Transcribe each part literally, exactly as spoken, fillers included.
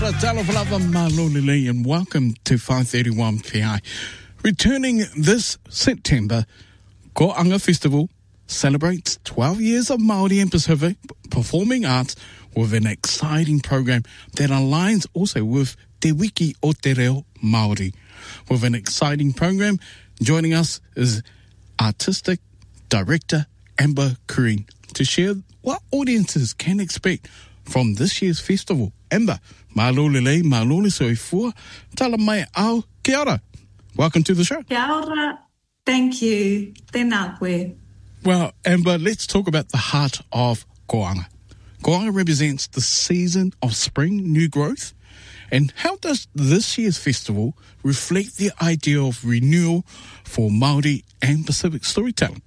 Talawhalava Malolile and welcome to five thirty-one P I. Returning this September, Ko'anga Festival celebrates twelve years of Māori and Pacific performing arts with an exciting program that aligns also with Te Wiki o Te Reo Māori. With an exciting program, joining us is Artistic Director Amber Cureen to share what audiences can expect from this year's festival. Amber, malolele, malole soifua, tala mai au, kia ora. Welcome to the show. Kia ora. Thank you. Tēnā koe. Well, Amber, let's talk about the heart of Ko'anga. Ko'anga represents the season of spring, new growth. And how does this year's festival reflect the idea of renewal for Māori and Pacific storytelling?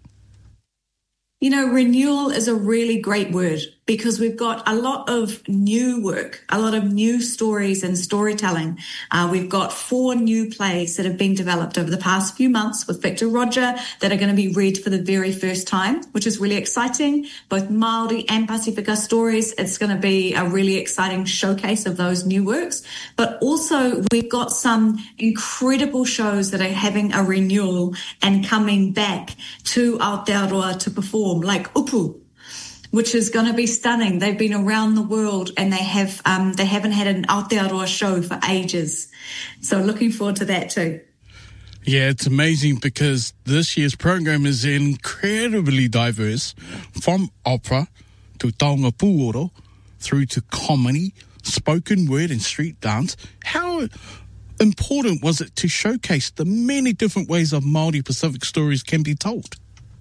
You know, renewal is a really great word because we've got a lot of new work, a lot of new stories and storytelling. Uh, we've got four new plays that have been developed over the past few months with Victor Roger that are going to be read for the very first time, which is really exciting. Both Māori and Pasifika stories. It's going to be a really exciting showcase of those new works. But also we've got some incredible shows that are having a renewal and coming back to Aotearoa to perform, like Upu, which is going to be stunning. They've been around the world and they have um, they haven't had an Aotearoa show for ages. So looking forward to that too. Yeah, it's amazing because this year's program is incredibly diverse, from opera to taonga puoro through to comedy, spoken word and street dance. How important was it to showcase the many different ways of Māori Pacific stories can be told?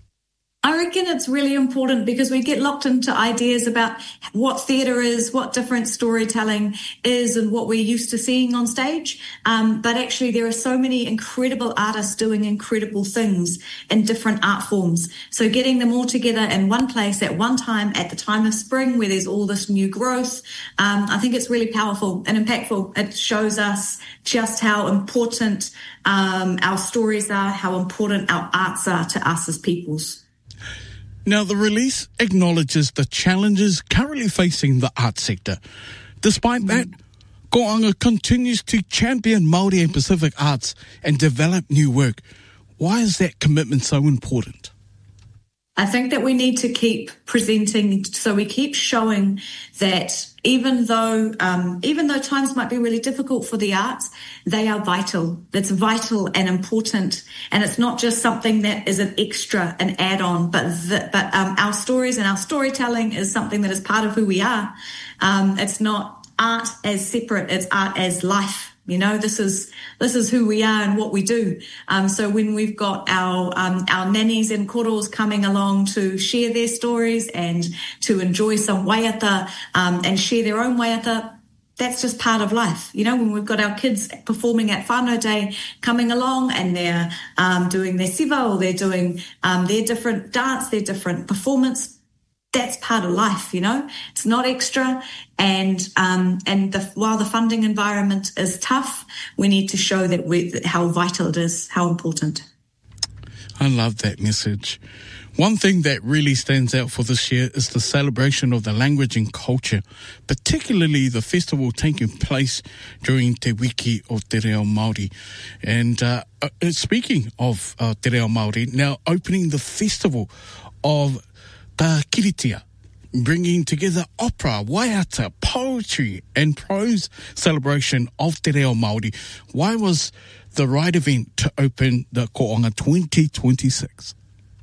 I reckon it's really important because we get locked into ideas about what theatre is, what different storytelling is and what we're used to seeing on stage. Um, but actually there are so many incredible artists doing incredible things in different art forms. So getting them all together in one place at one time, at the time of spring where there's all this new growth, um, I think it's really powerful and impactful. It shows us just how important um, our stories are, how important our arts are to us as peoples. Now, the release acknowledges the challenges currently facing the arts sector. Despite that, Ko'anga continues to champion Māori and Pacific arts and develop new work. Why is that commitment so important? I think that we need to keep presenting, so we keep showing that even though um, even though times might be really difficult for the arts, they are vital. It's vital and important, and it's not just something that is an extra, an add-on, but the, but um, our stories and our storytelling is something that is part of who we are. Um, it's not art as separate; it's art as life. You know, this is this is who we are and what we do. Um, so when we've got our um, our nannies and koros coming along to share their stories and to enjoy some waiata um, and share their own waiata, that's just part of life. You know, when we've got our kids performing at whānau day coming along and they're um, doing their siva or they're doing um, their different dance, their different performance, that's part of life, you know. It's not extra, and um, and the, while the funding environment is tough, we need to show that we, how vital it is, how important. I love that message. One thing that really stands out for this year is the celebration of the language and culture, particularly the festival taking place during Te Wiki o Te Reo Māori. And uh, speaking of uh, Te Reo Māori, now opening the festival of Ta Kiritia, bringing together opera, waiata, poetry and prose celebration of Te Reo Māori. Why was the right event to open the Ko'anga twenty twenty-six?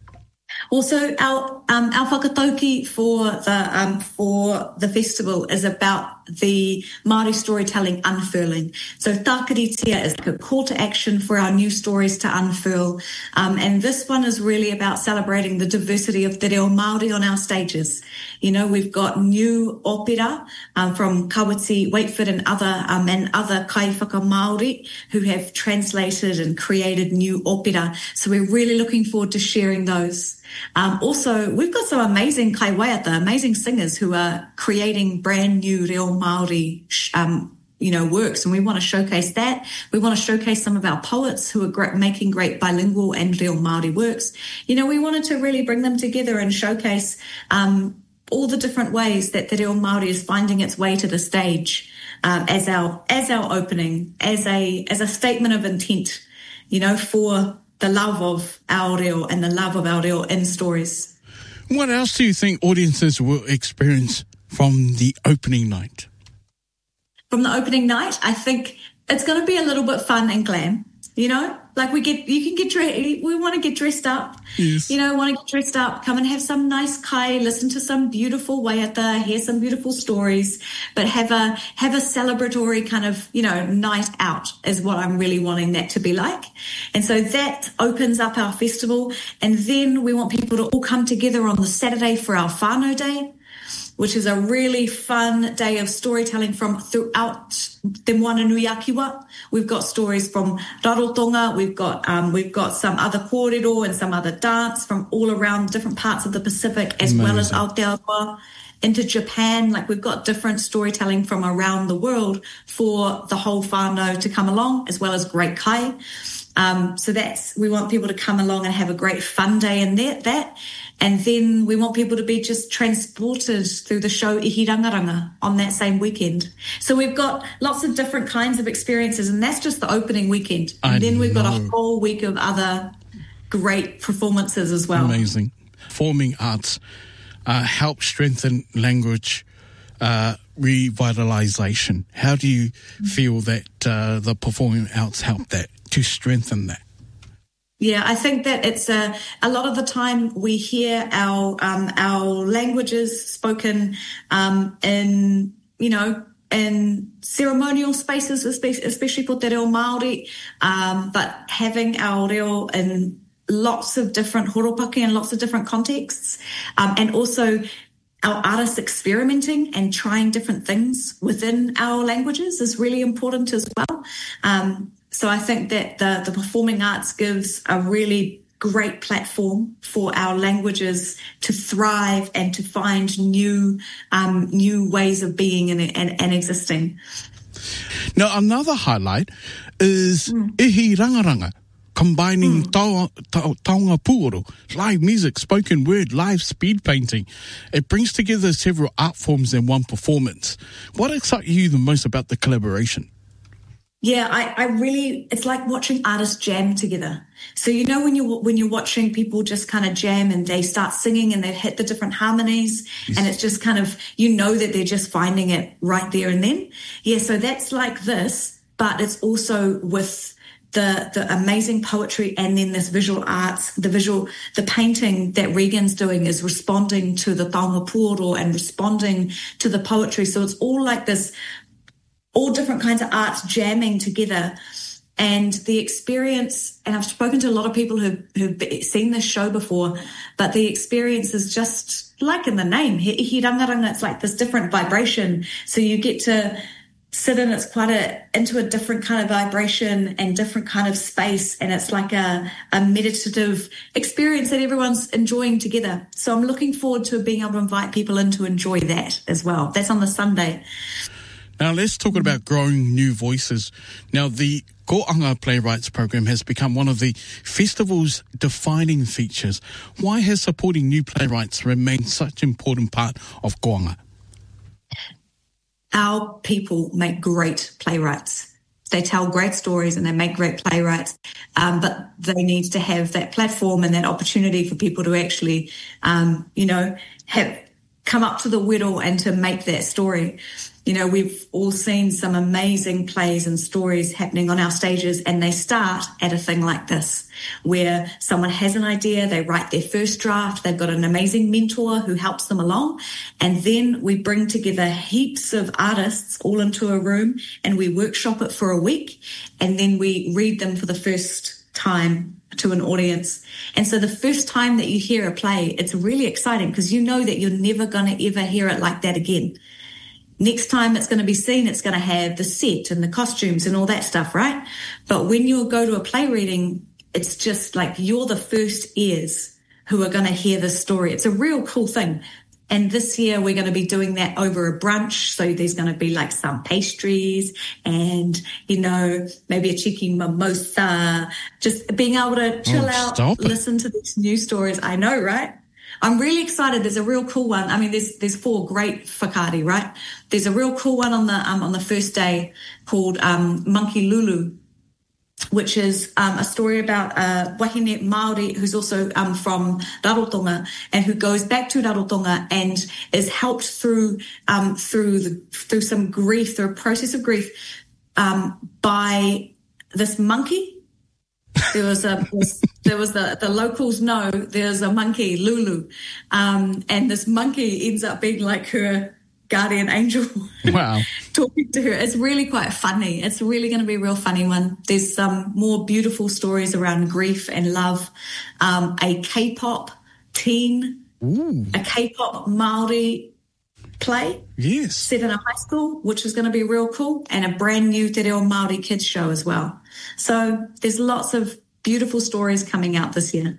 Also, our um, our whakatauki for the um, for the festival is about the Māori storytelling unfurling. So Tākiritia is like a call to action for our new stories to unfurl. Um, and this one is really about celebrating the diversity of Te Reo Māori on our stages. You know, we've got new opera um, from Kawiti, Waitford and other um, and other kaiwhaka Māori who have translated and created new opera. So we're really looking forward to sharing those. Um, also, we've got some amazing kaiwaiata, amazing singers who are creating brand new Reo Māori, um, you know, works, and we want to showcase that. We want to showcase some of our poets who are great, making great bilingual and Reo Māori works. You know, we wanted to really bring them together and showcase um, all the different ways that Te Reo Māori is finding its way to the stage. um, as our as our opening, as a as a statement of intent, you know, for the love of our reo and the love of our reo in stories. What else do you think audiences will experience from the opening night? From the opening night, I think it's going to be a little bit fun and glam. You know, like we get, you can get dressed, we want to get dressed up, yes. you know, want to get dressed up, come and have some nice kai, listen to some beautiful waiata, hear some beautiful stories, but have a, have a celebratory kind of, you know, night out is what I'm really wanting that to be like. And so that opens up our festival. And then we want people to all come together on the Saturday for our whānau day, which is a really fun day of storytelling from throughout Te Moana Nui Akiwa. We've got stories from Rarotonga, we've got um, we've got some other kōrero and some other dance from all around different parts of the Pacific, as Amazing. well as Aotearoa, into Japan. Like we've got different storytelling from around the world for the whole whānau to come along, as well as great kai. Um, so that's, we want people to come along and have a great fun day in that, that. And then we want people to be just transported through the show Ihi Rangaranga on that same weekend. So we've got lots of different kinds of experiences, and that's just the opening weekend. And I then we've know. got a whole week of other great performances as well. Amazing. Performing arts uh, help strengthen language uh, revitalization. How do you feel that uh, the performing arts help that, to strengthen that? Yeah, I think that it's a, a lot of the time we hear our um, our languages spoken um, in, you know, in ceremonial spaces, especially for te reo Māori, um, but having our reo in lots of different horopaki and lots of different contexts, um, and also our artists experimenting and trying different things within our languages is really important as well. Um, So I think that the, the performing arts gives a really great platform for our languages to thrive and to find new um, new ways of being and, and, and existing. Now, another highlight is mm. Ihi Rangaranga, combining mm. taonga, ta, taonga puoro, live music, spoken word, live speed painting. It brings together several art forms in one performance. What excites you the most about the collaboration? Yeah, I, I really, it's like watching artists jam together. So, you know, when you, when you're watching people just kind of jam and they start singing and they hit the different harmonies, yes. and it's just kind of, you know that they're just finding it right there and then. Yeah. So that's like this, but it's also with the, the amazing poetry and then this visual arts, the visual, the painting that Regan's doing is responding to the taonga puoro and responding to the poetry. So it's all like this, all different kinds of arts jamming together. And the experience, and I've spoken to a lot of people who've, who've seen this show before, but the experience is just like in the name, Ihi Rangaranga, it's like this different vibration. So you get to sit in, it's quite a, into a different kind of vibration and different kind of space. And it's like a, a meditative experience that everyone's enjoying together. So I'm looking forward to being able to invite people in to enjoy that as well. That's on the Sunday. Now, let's talk about growing new voices. Now, the Ko'anga Playwrights Program has become one of the festival's defining features. Why has supporting new playwrights remained such an important part of Ko'anga? Our people make great playwrights. They tell great stories and they make great playwrights, um, but they need to have that platform and that opportunity for people to actually, um, you know, have come up to the whittle and to make that story. You know, we've all seen some amazing plays and stories happening on our stages, and they start at a thing like this, where someone has an idea, they write their first draft, they've got an amazing mentor who helps them along, and then we bring together heaps of artists all into a room and we workshop it for a week, and then we read them for the first time to an audience. And so the first time that you hear a play, it's really exciting because you know that you're never going to ever hear it like that again. Next time it's going to be seen, it's going to have the set and the costumes and all that stuff, right? But when you go to a play reading, it's just like you're the first ears who are going to hear this story. It's a real cool thing. And this year we're going to be doing that over a brunch. So there's going to be like some pastries and, you know, maybe a cheeky mimosa, just being able to chill oh, out, listen to these new stories. I know, right? I'm really excited. There's a real cool one. I mean, there's there's four great whakaari, right? There's a real cool one on the um, on the first day called um, Monkey Lulu, which is um, a story about a wahine Māori who's also um, from Rarotonga and who goes back to Rarotonga and is helped through um, through the, through some grief, through a process of grief um, by this monkey. There was a there was the the locals know there's a monkey Lulu, um, and this monkey ends up being like her guardian angel. Wow. Talking to her. It's really quite funny. It's really going to be a real funny one. There's some more beautiful stories around grief and love. Um, a K-pop teen, Ooh. a K-pop Māori play. Yes. Set in a high school, which is going to be real cool, and a brand new Te Reo Māori kids show as well. So there's lots of beautiful stories coming out this year.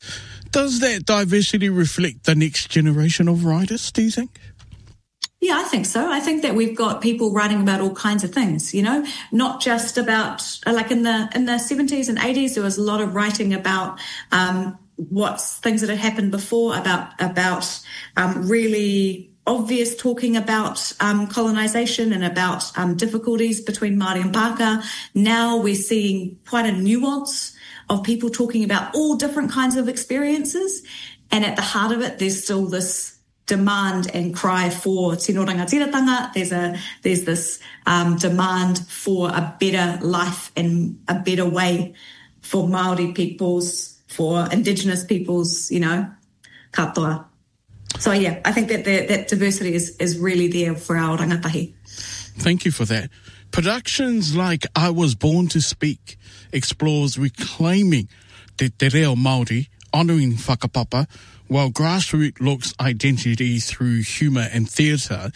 Does that diversity reflect the next generation of writers, do you think? Yeah, I think so. I think that we've got people writing about all kinds of things, you know, not just about, like in the in the seventies and eighties, there was a lot of writing about um, what's things that had happened before, about about um, really obvious talking about um, colonisation and about um, difficulties between Māori and Pākehā. Now we're seeing quite a nuance of people talking about all different kinds of experiences. And at the heart of it, there's still this demand and cry for tino rangatiratanga. There's a there's this um, demand for a better life and a better way for Māori peoples, for Indigenous peoples, you know, katoa. So yeah, I think that the, that diversity is, is really there for our rangatahi. Thank you for that. Productions like I Was Born to Speak explores reclaiming te te reo Māori, honouring whakapapa, while Grassroots looks identity through humour and theatre.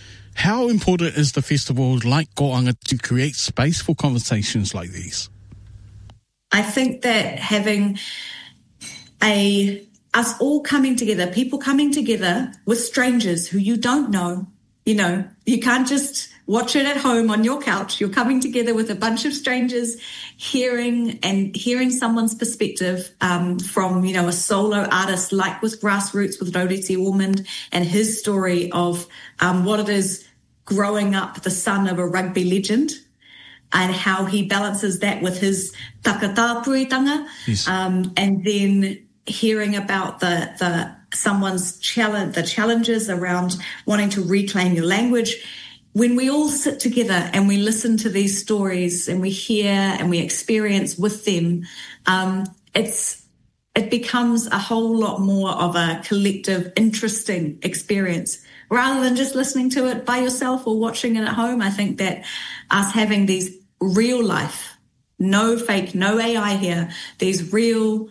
How important is the festival like Ko'anga to create space for conversations like these? I think that having a us all coming together, people coming together with strangers who you don't know, you know, you can't just watch it at home on your couch. You're coming together with a bunch of strangers, hearing and hearing someone's perspective um, from, you know, a solo artist like with Grassroots with Rauretea Ormond and his story of um, what it is growing up the son of a rugby legend and how he balances that with his takatapuitanga. Yes. Um, and then hearing about the the someone's challenge, the challenges around wanting to reclaim your language. When we all sit together and we listen to these stories and we hear and we experience with them, um, it's it becomes a whole lot more of a collective, interesting experience rather than just listening to it by yourself or watching it at home. I think that us having these real life, no fake, no A I here, these real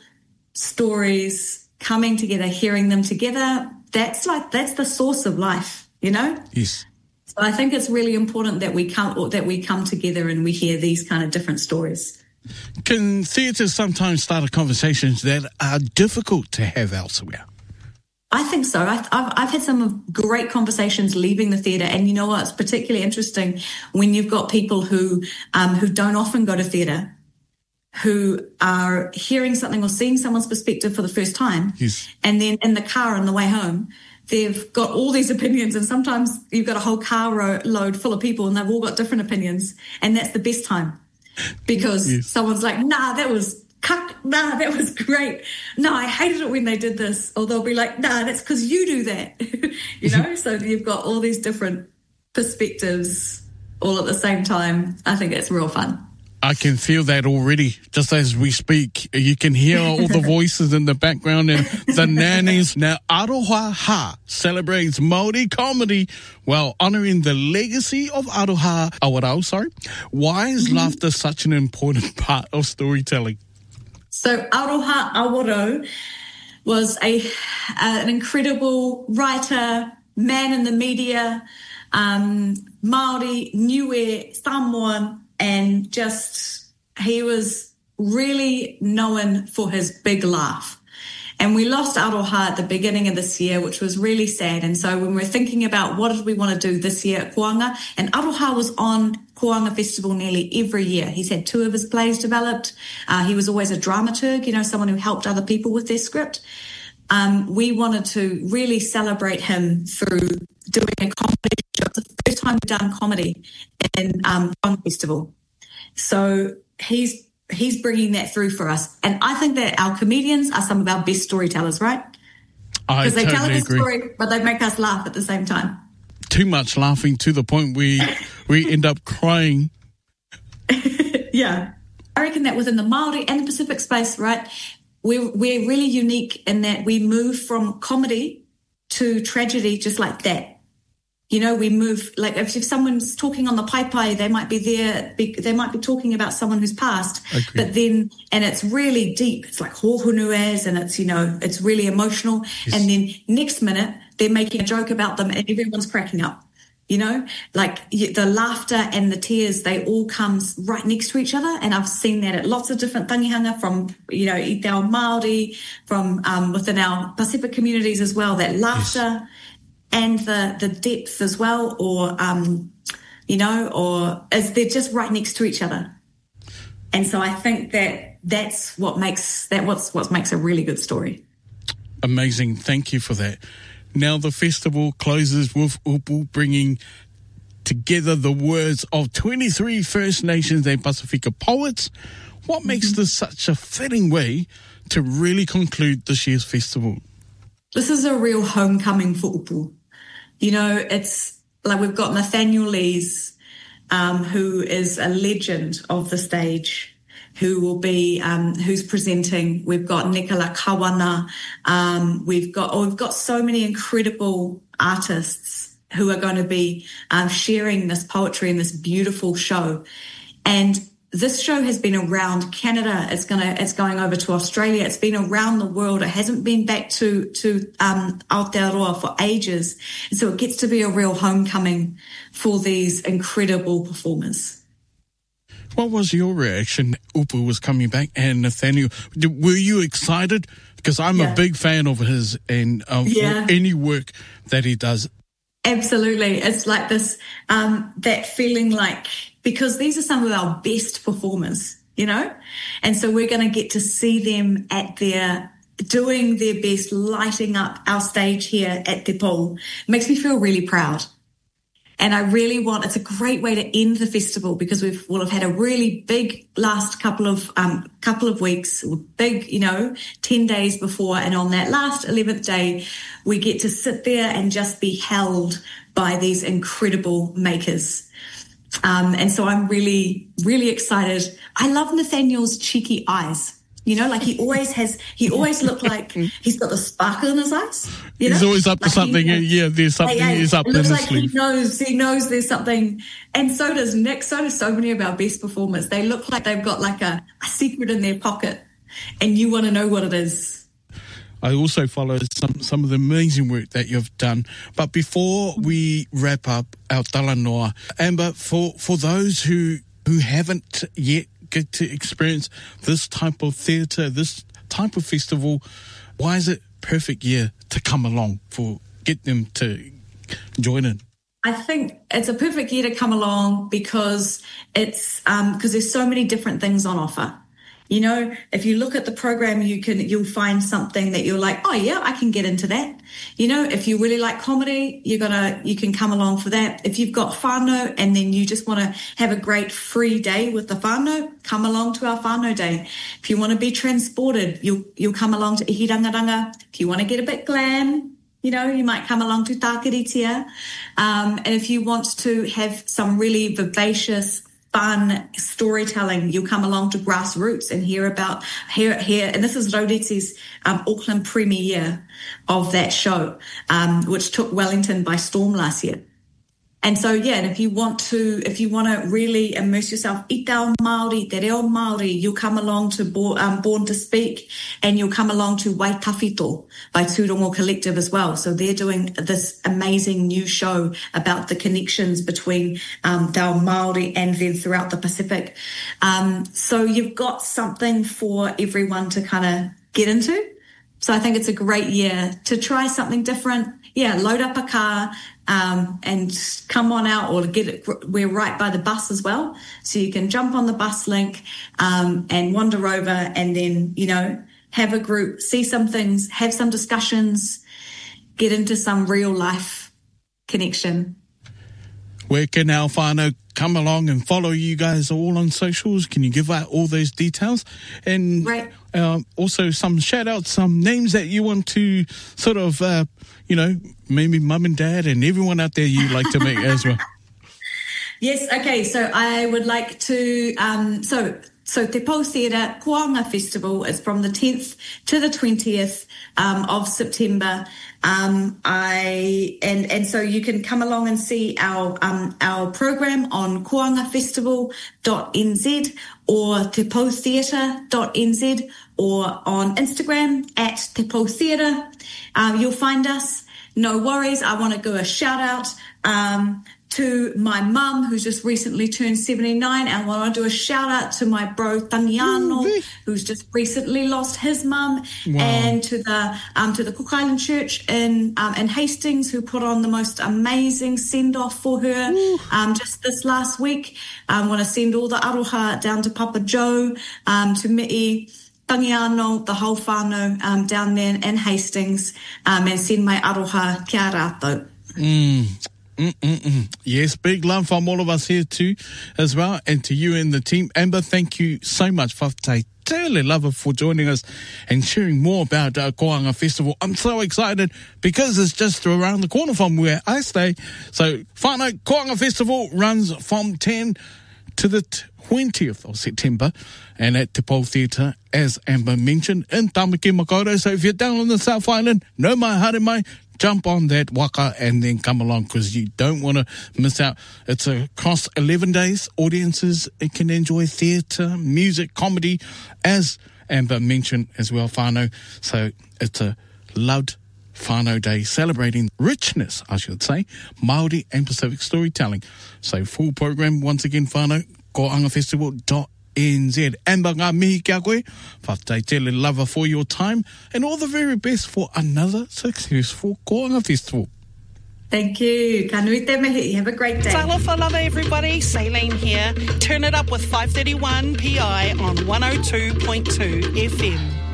stories coming together, hearing them together, that's like that's the source of life, you know? Yes. So I think it's really important that we come or that we come together and we hear these kind of different stories. Can theatre sometimes start a conversations that are difficult to have elsewhere? I think so. I, I've, I've had some great conversations leaving the theatre, and you know what? It's particularly interesting when you've got people who um, who don't often go to theatre, who are hearing something or seeing someone's perspective for the first time, yes. And then in the car on the way home, they've got all these opinions, and sometimes you've got a whole car ro- load full of people and they've all got different opinions, and that's the best time because yes. Someone's like, nah, that was cuck, nah, that was great. No, I hated it when they did this. Or they'll be like, nah, that's because you do that, you know? So you've got all these different perspectives all at the same time. I think it's real fun. I can feel that already. Just as we speak, you can hear all the voices in the background and the nannies. Now, Aroha Ha celebrates Māori comedy while honouring the legacy of Aroha Awarau. Sorry. Why is mm-hmm. laughter such an important part of storytelling? So Aroha Awarau was a uh, an incredible writer, man in the media, um, Māori, Niue, Samoan, and just he was really known for his big laugh. And we lost Aroha at the beginning of this year, which was really sad. And so when we're thinking about what did we want to do this year at Ko'anga, and Aroha was on Ko'anga Festival nearly every year. He's had two of his plays developed. Uh, he was always a dramaturg, you know, someone who helped other people with their script. um, we wanted to really celebrate him through doing a comedy show. It's the first time we've done comedy in um, Taonga Festival. So he's he's bringing that through for us. And I think that our comedians are some of our best storytellers, right? I Because they totally tell a good agree. story, but they make us laugh at the same time. Too much laughing to the point we we end up crying. Yeah. I reckon that within the Māori and the Pacific space, right, we're, we're really unique in that we move from comedy to tragedy just like that. You know, we move, like if, if someone's talking on the pai-pai, they might be there, be, they might be talking about someone who's passed. Agreed. But then, and it's really deep. It's like hohunuas and it's, you know, it's really emotional. Yes. And then next minute, they're making a joke about them and everyone's cracking up. You know, like you, the laughter and the tears, they all come right next to each other. And I've seen that at lots of different tangihanga from, you know, i te ao Māori, from um, within our Pacific communities as well, that laughter Yes. and the, the depth as well, or, um, you know, or as they're just right next to each other. And so I think that that's what makes, that what's, what makes a really good story. Amazing. Thank you for that. Now the festival closes with Upu bringing together the words of twenty-three First Nations and Pasifika poets. What makes this such a fitting way to really conclude this year's festival? This is a real homecoming for Upu. You know, it's like we've got Nathaniel Lees, um, who is a legend of the stage, who will be, um, who's presenting. We've got Nicola Kawana. Um, we've got, oh, we've got so many incredible artists who are going to be um, sharing this poetry in this beautiful show. And this show has been around Canada. It's gonna, it's going over to Australia. It's been around the world. It hasn't been back to, to, um, Aotearoa for ages. And so it gets to be a real homecoming for these incredible performers. What was your reaction? Upu was coming back and Nathaniel, did- were you excited? Because I'm Yeah. a big fan of his and of Yeah. any work that he does. Absolutely. It's like this, um, that feeling like, because these are some of our best performers, you know? And so we're going to get to see them at their, doing their best, lighting up our stage here at Te Pou. It makes me feel really proud. And I really want, it's a great way to end the festival because we've, will have had a really big last couple of, um, couple of weeks, big, you know, ten days before. And on that last eleventh day, we get to sit there and just be held by these incredible makers. Um, and so I'm really, really excited. I love Nathaniel's cheeky eyes. You know, like he always has, he always looked like he's got the sparkle in his eyes. You know? He's always up to Like he- something. Yeah, there's something Yeah, yeah. he's up It in looks his like sleeve. he knows, he knows there's something. And so does Nick, so does so many of our best performers. They look like they've got like a, a secret in their pocket and you want to know what it is. I also follow some, some of the amazing work that you've done. But before we wrap up our Talanoa, Amber, for, for those who, who haven't yet get to experience this type of theatre, this type of festival, why is it perfect year to come along for, get them to join in? I think it's a perfect year to come along because it's, um, because there's so many different things on offer. You know, if you look at the program, you can, you'll find something that you're like, oh yeah, I can get into that. You know, if you really like comedy, you're gonna, you can come along for that. If you've got whānau and then you just want to have a great free day with the whānau, come along to our whānau day. If you want to be transported, you'll, you'll come along to Ihirangaranga. If you want to get a bit glam, you know, you might come along to Tākiritia. Um, and if you want to have some really vivacious, fun storytelling, you'll come along to Grassroots and hear about hear hear and this is Raurete's um, Auckland premiere of that show, um, which took Wellington by storm last year. And so, yeah, and if you want to, if you want to really immerse yourself, i te ao Māori, te reo Māori, you'll come along to Born, um, Born to Speak, and you'll come along to Waitawhito by Tūrongo Collective as well. So they're doing this amazing new show about the connections between um, te ao Māori and then throughout the Pacific. Um, so you've got something for everyone to kind of get into. So I think it's a great year to try something different. Yeah, load up a car um, and come on out, or get it. We're right by the bus as well, so you can jump on the bus link um, and wander over, and then you know have a group, see some things, have some discussions, get into some real life connection. Where can our whānau come along and follow you guys all on socials? Can you give out all those details? And right. uh, also some shout outs, some names that you want to sort of, uh, you know, maybe mum and dad and everyone out there you like to make as well. Yes, okay, so I would like to, um, so So Te Pou Theatre Koanga Festival is from the tenth to the twentieth um, of September. Um, I and and so you can come along and see our um, our program on koanga festival dot n z or te pou theatre dot n z or on Instagram at Te Pou Theatre. Um, you'll find us. No worries. I want to go a shout out um, to my mum, who's just recently turned seventy-nine, and I want to do a shout out to my bro Tangiano, Ooh, who's just recently lost his mum, wow. and to the um, to the Cook Island Church in um, in Hastings, who put on the most amazing send off for her um, just this last week. I um, want to send all the aroha down to Papa Joe, um, to Mi'i, Tangiano, the whole whānau um, down there in Hastings, um, and send my aroha kia rātou. Mm. Mm-mm-mm. Yes, big love from all of us here too as well, and to you and the team. Amber, thank you so much for te tele lava for joining us and sharing more about uh, Koanga Festival. I'm so excited because it's just around the corner from where I stay. So whānau, Koanga Festival runs from ten to the twentieth of September, and at Te Pou Theatre, as Amber mentioned, in Tamaki Makaurau. So if you're down on the South Island, no mai haere mai, jump on that waka and then come along, because you don't want to miss out. It's across eleven days. Audiences can enjoy theatre, music, comedy, as Amber mentioned as well, whānau. So it's a loved whānau day, celebrating richness, I should say, Māori and Pacific storytelling. So full program, once again, whānau, koanga festival dot n z. Amber, ngā mihi kia koe, whaftai tele lava for your time, and all the very best for another successful Koanga Festival. Thank you. Ka nui te mihi. Have a great day. Talofa lava, everybody. Saline here. Turn it up with five thirty-one P I on one oh two point two F M.